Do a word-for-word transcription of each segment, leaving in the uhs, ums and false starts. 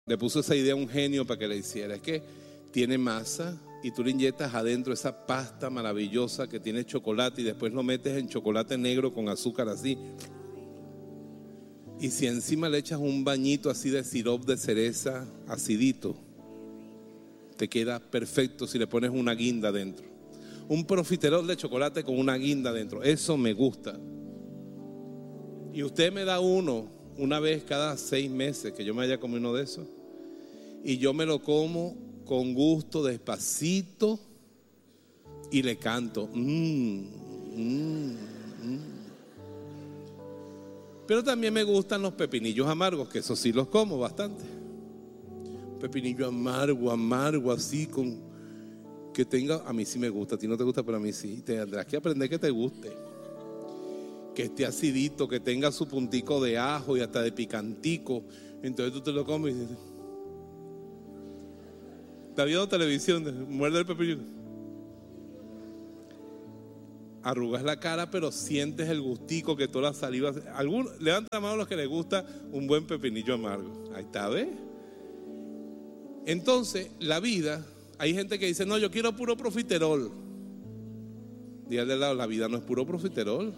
le puso esa idea a un genio para que la hiciera. Es que tiene masa y tú le inyectas adentro esa pasta maravillosa que tiene chocolate y después lo metes en chocolate negro con azúcar así. Y si encima le echas un bañito así de sirope de cereza acidito, te queda perfecto si le pones una guinda dentro. Un profiterol de chocolate con una guinda dentro, eso me gusta. Y usted me da uno una vez cada seis meses que yo me haya comido uno de esos, y yo me lo como con gusto, despacito, y le canto. Mm, mm, mm. Pero también me gustan los pepinillos amargos, que esos sí los como bastante. Pepinillo amargo, amargo, así con que tenga, a mí sí me gusta, a ti no te gusta, pero a mí sí. Tendrás que aprender que te guste, que esté acidito, que tenga su puntico de ajo y hasta de picantico. Entonces tú te lo comes y dices, ¿está viendo televisión? Muerde el pepinillo. Arrugas la cara, pero sientes el gustico que toda la saliva. ¿Algún, levanta la mano a los que les gusta un buen pepinillo amargo? Ahí está, ¿ves? Entonces, la vida, hay gente que dice, no, yo quiero puro profiterol. Dígale al lado, la vida no es puro profiterol.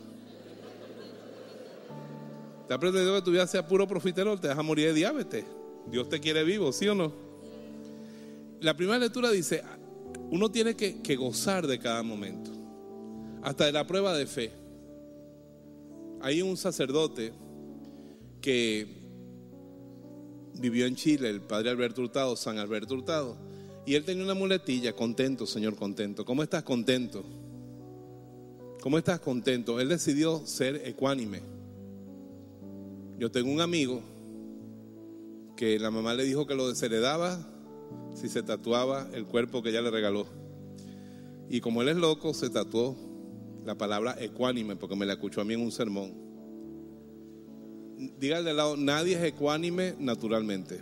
¿Te has aprendido que tu vida sea puro profiterol? Te vas a morir de diabetes. Dios te quiere vivo, ¿sí o no? La primera lectura dice, uno tiene que, que gozar de cada momento, hasta de la prueba de fe. Hay un sacerdote que vivió en Chile, el padre Alberto Hurtado, San Alberto Hurtado, y él tenía una muletilla, contento, Señor, contento. ¿Cómo estás contento? ¿Cómo estás contento? Él decidió ser ecuánime. Yo tengo un amigo que la mamá le dijo que lo desheredaba si se tatuaba el cuerpo que ella le regaló. Y como él es loco, se tatuó la palabra ecuánime, porque me la escuchó a mí en un sermón. Dígale de lado, nadie es ecuánime naturalmente.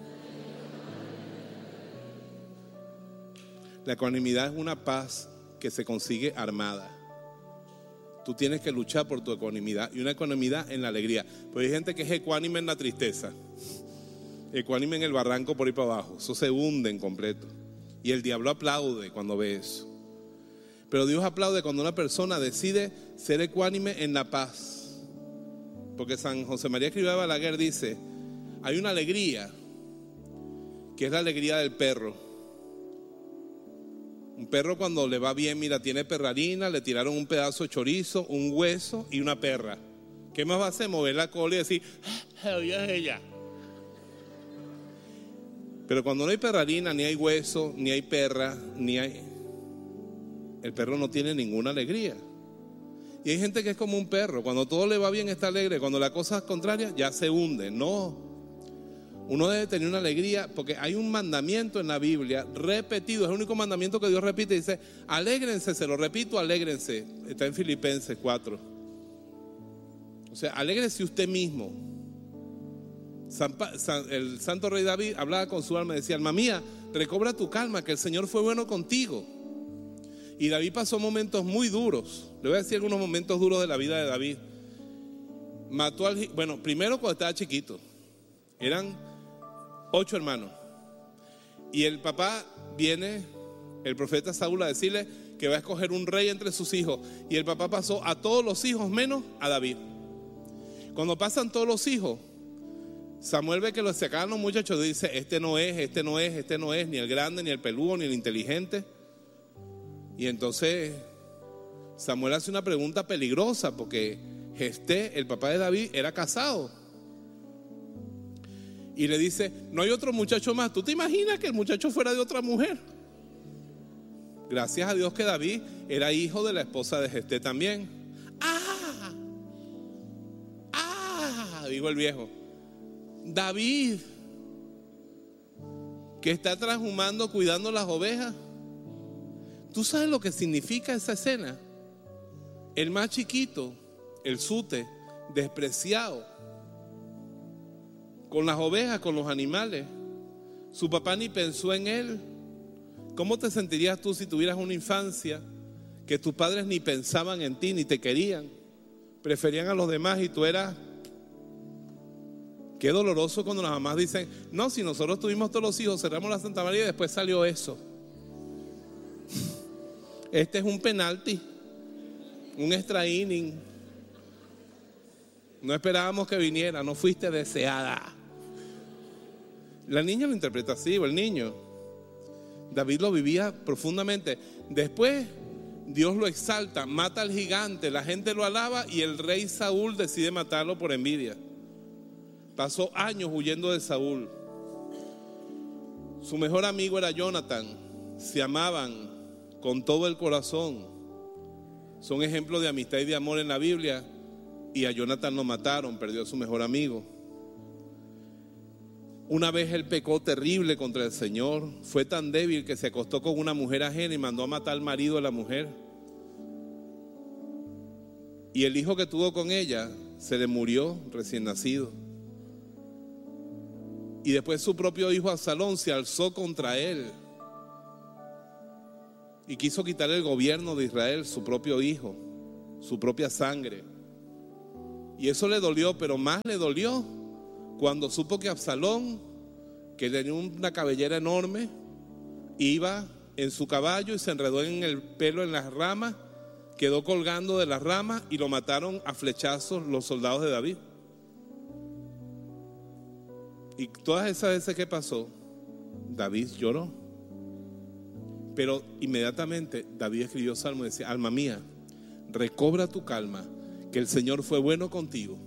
La ecuanimidad es una paz que se consigue armada. Tú tienes que luchar por tu ecuanimidad, y una ecuanimidad en la alegría. Pero hay gente que es ecuánime en la tristeza, ecuánime en el barranco por ahí para abajo. Eso se hunde en completo. Y el diablo aplaude cuando ve eso. Pero Dios aplaude cuando una persona decide ser ecuánime en la paz. Porque San José María Escrivá de Balaguer dice, hay una alegría que es la alegría del perro. Un perro cuando le va bien, mira, tiene perrarina, le tiraron un pedazo de chorizo, un hueso y una perra. ¿Qué más va a hacer? Mover la cola y decir, ¡ah, es ella! Pero cuando no hay perrarina, ni hay hueso, ni hay perra, ni hay... el perro no tiene ninguna alegría. Y hay gente que es como un perro, cuando todo le va bien está alegre, cuando la cosa es contraria ya se hunde. No, uno debe tener una alegría, porque hay un mandamiento en la Biblia repetido, es el único mandamiento que Dios repite, dice, alégrense, se lo repito, alégrense. Está en Filipenses cuatro. O sea, alégrese usted mismo. San, San, el santo rey David hablaba con su alma y decía, alma mía, recobra tu calma, que el Señor fue bueno contigo. Y David pasó momentos muy duros. Le voy a decir algunos momentos duros de la vida de David. Mató al... Bueno, primero cuando estaba chiquito. Eran ocho hermanos. Y el papá viene, el profeta Saúl, a decirle que va a escoger un rey entre sus hijos. Y el papá pasó a todos los hijos menos a David. Cuando pasan todos los hijos, Samuel ve que los sacaban los muchachos y dice, este no es, este no es, este no es, ni el grande, ni el peludo, ni el inteligente. Y entonces Samuel hace una pregunta peligrosa, porque Jesté, el papá de David, era casado. Y le dice, no hay otro muchacho más. ¿Tú te imaginas que el muchacho fuera de otra mujer? Gracias a Dios que David era hijo de la esposa de Jesté también. ¡Ah! ¡Ah! Dijo el viejo. David, que está transhumando cuidando las ovejas. ¿Tú sabes lo que significa esa escena? El más chiquito, el sute, despreciado, con las ovejas, con los animales. Su papá ni pensó en él. ¿Cómo te sentirías tú si tuvieras una infancia que tus padres ni pensaban en ti, ni te querían? Preferían a los demás y tú eras Qué doloroso cuando las mamás dicen, no, si nosotros tuvimos todos los hijos, cerramos la Santa María y después salió eso. Este es un penalti, un extra inning. No esperábamos que viniera, no fuiste deseada. La niña lo interpreta así, o el niño. David lo vivía profundamente. Después Dios lo exalta, mata al gigante, la gente lo alaba y el rey Saúl decide matarlo por envidia. Pasó años huyendo de Saúl. Su mejor amigo era Jonathan. Se amaban con todo el corazón. Son ejemplos de amistad y de amor en la Biblia. Y a Jonathan lo mataron, perdió a su mejor amigo. Una vez él pecó terrible contra el Señor. Fue tan débil que se acostó con una mujer ajena y mandó a matar al marido de la mujer. Y el hijo que tuvo con ella se le murió recién nacido. Y después su propio hijo Absalón se alzó contra él y quiso quitar el gobierno de Israel, su propio hijo, su propia sangre. Y eso le dolió, pero más le dolió cuando supo que Absalón, que tenía una cabellera enorme, iba en su caballo y se enredó en el pelo en las ramas, quedó colgando de las ramas y lo mataron a flechazos los soldados de David. Y todas esas veces que pasó, David lloró. Pero inmediatamente David escribió salmo y decía, alma mía, recobra tu calma, que el Señor fue bueno contigo.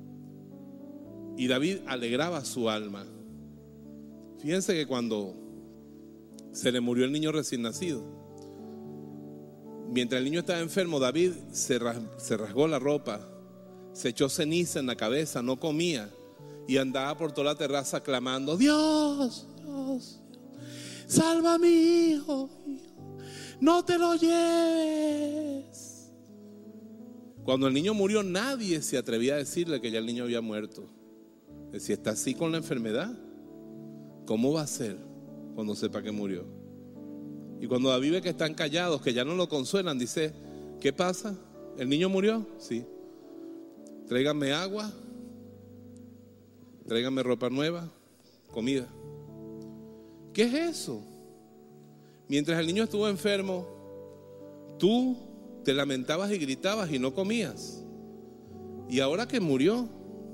Y David alegraba su alma. Fíjense que cuando se le murió el niño recién nacido, mientras el niño estaba enfermo, David se rasgó la ropa, se echó ceniza en la cabeza, no comía y andaba por toda la terraza clamando, Dios, Dios, salva a mi hijo, no te lo lleves. Cuando el niño murió, nadie se atrevía a decirle que ya el niño había muerto. Si está así con la enfermedad, ¿cómo va a ser cuando sepa que murió? Y cuando David ve que están callados, que ya no lo consuelan, dice, ¿qué pasa? ¿El niño murió? Sí. Tráiganme agua, tráiganme ropa nueva, comida. ¿Qué es eso? Mientras el niño estuvo enfermo, tú te lamentabas y gritabas y no comías. Y ahora que murió,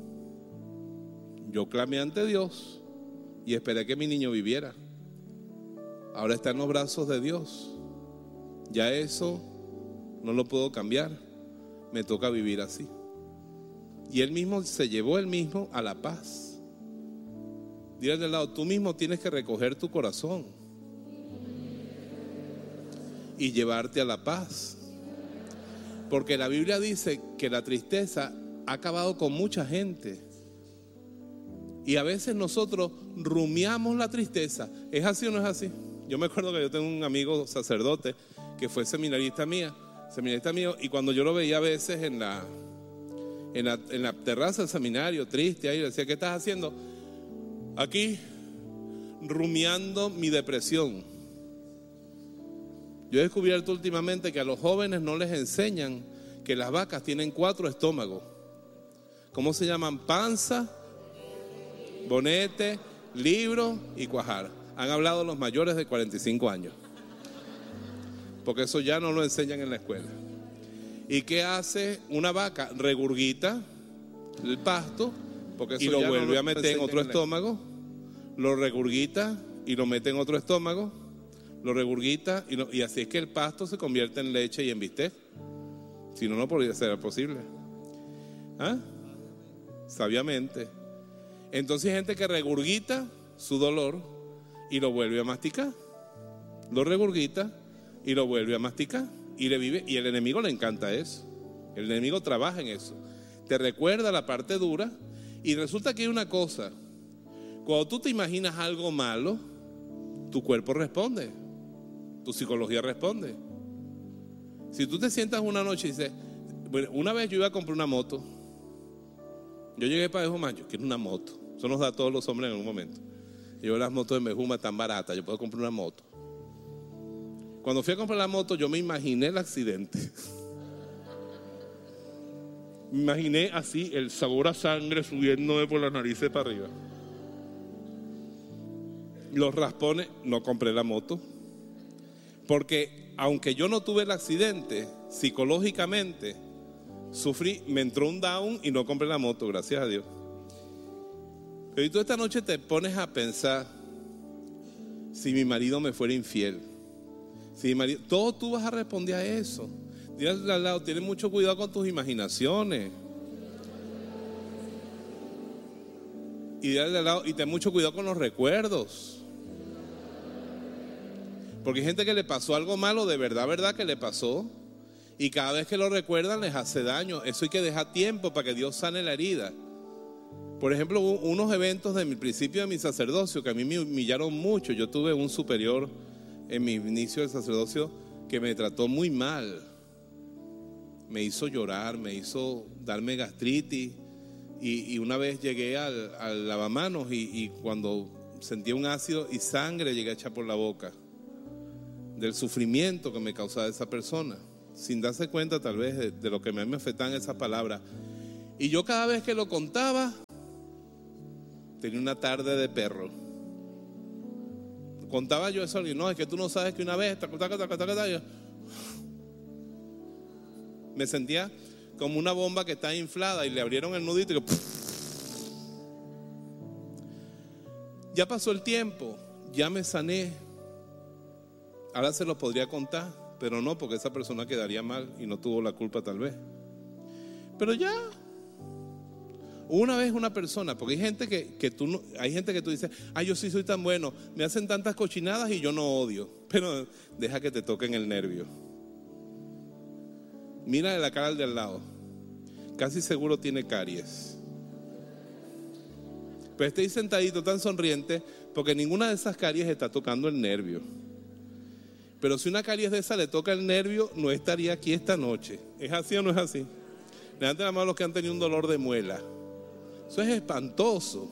yo clamé ante Dios y esperé que mi niño viviera. Ahora está en los brazos de Dios. Ya eso no lo puedo cambiar. Me toca vivir así. Y él mismo se llevó él mismo a la paz. Dile al lado, tú mismo tienes que recoger tu corazón y llevarte a la paz. Porque la Biblia dice que la tristeza ha acabado con mucha gente. Y a veces nosotros rumiamos la tristeza. ¿Es así o no es así? Yo me acuerdo que yo tengo un amigo sacerdote que fue seminarista mía, seminarista mío, y cuando yo lo veía a veces en la, en la, en la terraza del seminario, triste, ahí le decía, ¿qué estás haciendo? Aquí, rumiando mi depresión. Yo he descubierto últimamente que a los jóvenes no les enseñan que las vacas tienen cuatro estómagos. ¿Cómo se llaman? Panza, bonete, libro y cuajar. Han hablado los mayores de cuarenta y cinco años, porque eso ya no lo enseñan en la escuela. ¿Y qué hace una vaca? Regurgita el pasto porque eso y lo vuelve no a meter en otro en estómago, lo regurgita y lo mete en otro estómago, lo regurgita y, lo, y así es que el pasto se convierte en leche y en bistec. Si no, no podría ser posible. ¿Ah? Sabiamente. Entonces hay gente que regurgita su dolor y lo vuelve a masticar, lo regurgita y lo vuelve a masticar y le vive, y el enemigo le encanta eso. El enemigo trabaja en eso, te recuerda la parte dura. Y resulta que hay una cosa: cuando tú te imaginas algo malo, tu cuerpo responde, tu psicología responde. Si tú te sientas una noche y dices, bueno, una vez yo iba a comprar una moto, yo llegué para Mejuma, yo quiero una moto, eso nos da a todos los hombres en algún momento. Yo las motos de Mejuma tan baratas, yo puedo comprar una moto. Cuando fui a comprar la moto, yo me imaginé el accidente. Me imaginé así el sabor a sangre subiéndome por las narices para arriba. Los raspones, no compré la moto. Porque aunque yo no tuve el accidente, psicológicamente sufrí, me entró un down y no compré la moto, gracias a Dios. Pero tú esta noche te pones a pensar, si mi marido me fuera infiel, si mi marido, todo tú vas a responder a eso. Dile al lado, ten mucho cuidado con tus imaginaciones. Y dile al lado, y ten mucho cuidado con los recuerdos. Porque hay gente que le pasó algo malo, de verdad, verdad que le pasó. Y cada vez que lo recuerdan les hace daño. Eso hay que dejar tiempo para que Dios sane la herida. Por ejemplo, unos eventos de mi principio de mi sacerdocio que a mí me humillaron mucho. Yo tuve un superior en mi inicio del sacerdocio que me trató muy mal. Me hizo llorar, me hizo darme gastritis. Y, y una vez llegué al, al lavamanos y, y cuando sentí un ácido y sangre llegué a echar por la boca del sufrimiento que me causaba esa persona, sin darse cuenta tal vez de, de lo que me, me afectaban esas palabras. Y yo cada vez que lo contaba tenía una tarde de perro. Contaba yo eso y no, es que tú no sabes que una vez taca, taca, taca, taca, taca, me sentía como una bomba que está inflada y le abrieron el nudito y que, ya pasó el tiempo, ya me sané. Ahora se los podría contar, pero no, porque esa persona quedaría mal y no tuvo la culpa tal vez. Pero ya, una vez una persona, porque hay gente que, que tú no, hay gente que tú dices, ay, yo sí soy tan bueno, me hacen tantas cochinadas y yo no odio, pero deja que te toquen el nervio. Mira la cara al de al lado, casi seguro tiene caries. Pero esté ahí sentadito tan sonriente porque ninguna de esas caries está tocando el nervio. Pero si una caries de esa le toca el nervio, no estaría aquí esta noche. ¿Es así o no es así? Levanten la mano los que han tenido un dolor de muela. Eso es espantoso.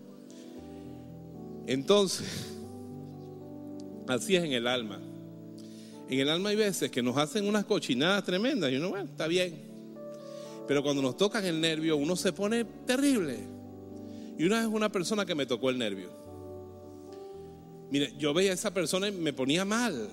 Entonces, así es en el alma. En el alma hay veces que nos hacen unas cochinadas tremendas y uno, bueno, está bien. Pero cuando nos tocan el nervio, uno se pone terrible. Y una vez una persona que me tocó el nervio. Mire, yo veía a esa persona y me ponía mal.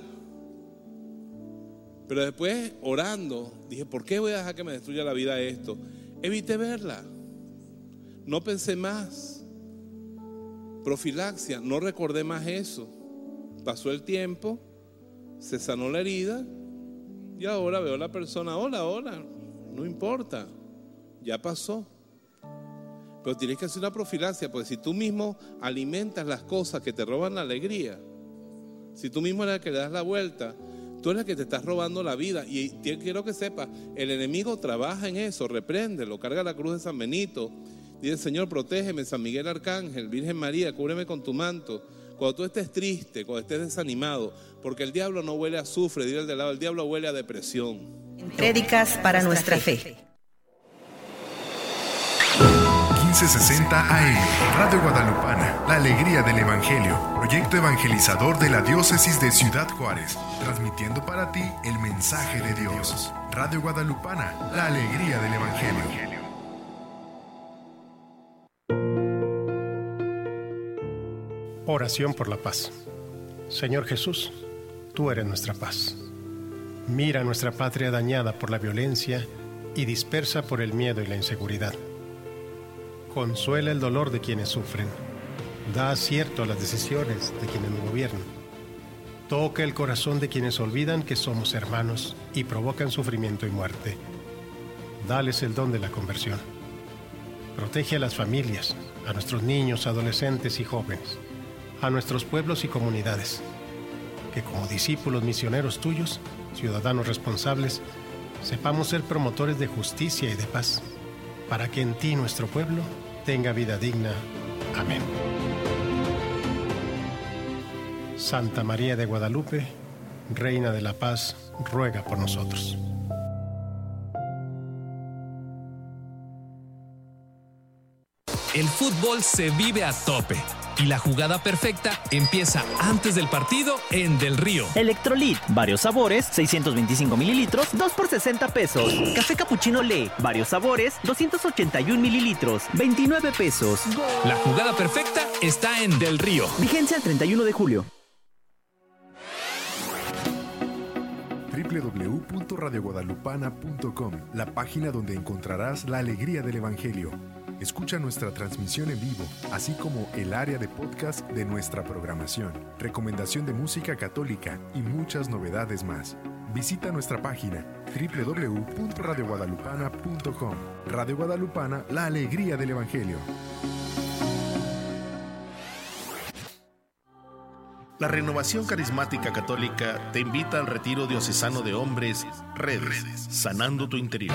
Pero después, orando, dije, ¿por qué voy a dejar que me destruya la vida esto? Evité verla. No pensé más. Profilaxia, no recordé más eso. Pasó el tiempo, se sanó la herida y ahora veo a la persona, hola, hola, no importa, ya pasó. Pero tienes que hacer una profilaxia, porque si tú mismo alimentas las cosas que te roban la alegría, si tú mismo eres el que le das la vuelta, tú eres el que te estás robando la vida. Y quiero que sepas, el enemigo trabaja en eso, repréndelo, carga la cruz de San Benito, dice, Señor, protégeme, San Miguel Arcángel, Virgen María, cúbreme con tu manto. Cuando tú estés triste, cuando estés desanimado, porque el diablo no huele a azufre, dile al de lado, el diablo huele a depresión. Prédicas para nuestra fe. quince sesenta A M, Radio Guadalupana, la alegría del Evangelio, proyecto evangelizador de la diócesis de Ciudad Juárez, transmitiendo para ti el mensaje de Dios. Radio Guadalupana, la alegría del Evangelio. Oración por la paz. Señor Jesús, tú eres nuestra paz. Mira nuestra patria dañada por la violencia y dispersa por el miedo y la inseguridad. Consuela el dolor de quienes sufren. Da acierto a las decisiones de quienes nos gobiernan. Toca el corazón de quienes olvidan que somos hermanos y provocan sufrimiento y muerte. Dales el don de la conversión. Protege a las familias, a nuestros niños, adolescentes y jóvenes, a nuestros pueblos y comunidades, que como discípulos misioneros tuyos, ciudadanos responsables, sepamos ser promotores de justicia y de paz, para que en ti nuestro pueblo tenga vida digna. Amén. Santa María de Guadalupe, Reina de la Paz, ruega por nosotros. el fútbol se vive a tope. Y la jugada perfecta empieza antes del partido en Del Río. Electrolit, varios sabores, seiscientos veinticinco mililitros, dos por sesenta pesos. Café Capuchino Le, varios sabores, doscientos ochenta y un mililitros, veintinueve pesos. La jugada perfecta está en Del Río. Vigencia el treinta y uno de julio. doble u doble u doble u punto radio guadalupana punto com, la página donde encontrarás la alegría del Evangelio. Escucha nuestra transmisión en vivo, así como el área de podcast de nuestra programación, recomendación de música católica y muchas novedades más. Visita nuestra página doble u doble u doble u punto radio guadalupana punto com. Radio Guadalupana, la alegría del Evangelio. La Renovación Carismática Católica te invita al Retiro Diocesano de Hombres, Redes, Sanando tu Interior.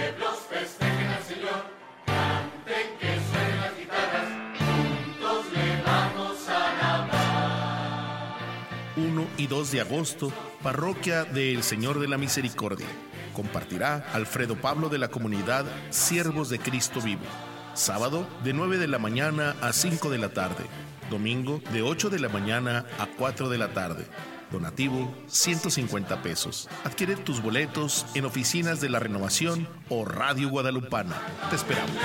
uno y dos de agosto, Parroquia del Señor de la Misericordia. Compartirá Alfredo Pablo de la comunidad Siervos de Cristo Vivo. Sábado, de nueve de la mañana a cinco de la tarde. Domingo, de ocho de la mañana a cuatro de la tarde. Donativo, ciento cincuenta pesos. Adquiere tus boletos en oficinas de la Renovación o Radio Guadalupana. Te esperamos.